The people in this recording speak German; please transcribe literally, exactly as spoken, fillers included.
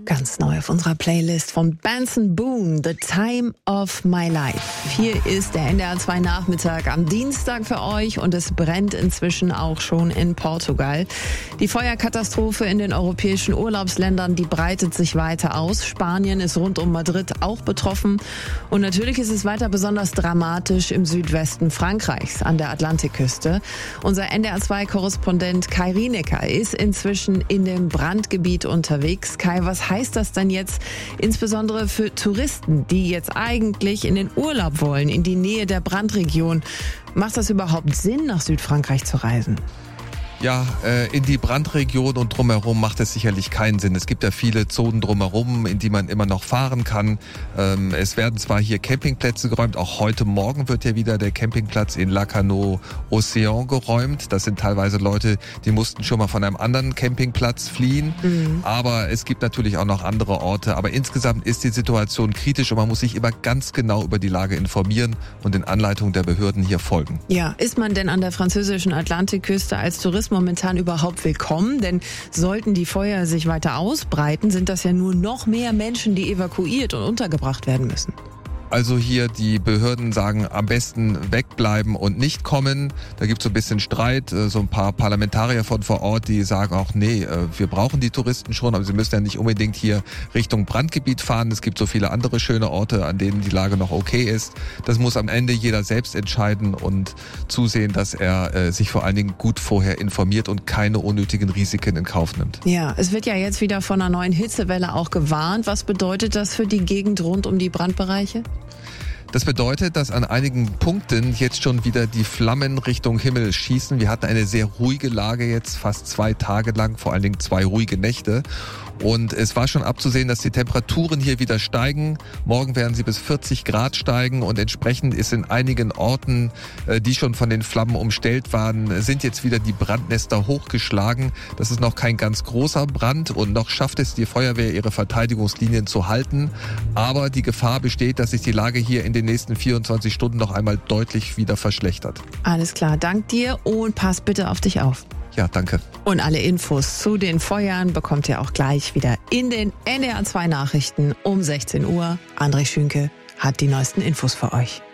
Ganz neu auf unserer Playlist von Benson Boone, The Time of My Life. Hier ist der N D R zwei Nachmittag am Dienstag für euch und es brennt inzwischen auch schon in Portugal. Die Feuerkatastrophe in den europäischen Urlaubsländern, die breitet sich weiter aus. Spanien ist rund um Madrid auch betroffen. Und natürlich ist es weiter besonders dramatisch im Südwesten Frankreichs an der Atlantikküste. Unser N D R zwei Korrespondent Kai Rienecker ist inzwischen in dem Brandgebiet unterwegs. Kai, was heißt heißt das denn jetzt insbesondere für Touristen, die jetzt eigentlich in den Urlaub wollen, in die Nähe der Brandregion? Macht das überhaupt Sinn, nach Südfrankreich zu reisen? Ja, äh, in die Brandregion und drumherum macht es sicherlich keinen Sinn. Es gibt ja viele Zonen drumherum, in die man immer noch fahren kann. Ähm, es werden zwar hier Campingplätze geräumt, auch heute Morgen wird ja wieder der Campingplatz in Lacanau Océan geräumt. Das sind teilweise Leute, die mussten schon mal von einem anderen Campingplatz fliehen. Mhm. Aber es gibt natürlich auch noch andere Orte. Aber insgesamt ist die Situation kritisch und man muss sich immer ganz genau über die Lage informieren und den Anleitungen der Behörden hier folgen. Ja, ist man denn an der französischen Atlantikküste als Tourist momentan überhaupt willkommen? Denn sollten die Feuer sich weiter ausbreiten, sind das ja nur noch mehr Menschen, die evakuiert und untergebracht werden müssen. Also hier die Behörden sagen, am besten wegbleiben und nicht kommen. Da gibt es so ein bisschen Streit. So ein paar Parlamentarier von vor Ort, die sagen auch, nee, wir brauchen die Touristen schon, aber sie müssen ja nicht unbedingt hier Richtung Brandgebiet fahren. Es gibt so viele andere schöne Orte, an denen die Lage noch okay ist. Das muss am Ende jeder selbst entscheiden und zusehen, dass er sich vor allen Dingen gut vorher informiert und keine unnötigen Risiken in Kauf nimmt. Ja, es wird ja jetzt wieder von einer neuen Hitzewelle auch gewarnt. Was bedeutet das für die Gegend rund um die Brandbereiche? Das bedeutet, dass an einigen Punkten jetzt schon wieder die Flammen Richtung Himmel schießen. Wir hatten eine sehr ruhige Lage jetzt, fast zwei Tage lang, vor allen Dingen zwei ruhige Nächte. Und es war schon abzusehen, dass die Temperaturen hier wieder steigen. Morgen werden sie bis vierzig Grad steigen und entsprechend ist in einigen Orten, die schon von den Flammen umstellt waren, sind jetzt wieder die Brandnester hochgeschlagen. Das ist noch kein ganz großer Brand und noch schafft es die Feuerwehr, ihre Verteidigungslinien zu halten. Aber die Gefahr besteht, dass sich die Lage hier in den nächsten vierundzwanzig Stunden noch einmal deutlich wieder verschlechtert. Alles klar, dank dir und pass bitte auf dich auf. Ja, danke. Und alle Infos zu den Feuern bekommt ihr auch gleich wieder in den N D R zwei Nachrichten um sechzehn Uhr. André Schünke hat die neuesten Infos für euch.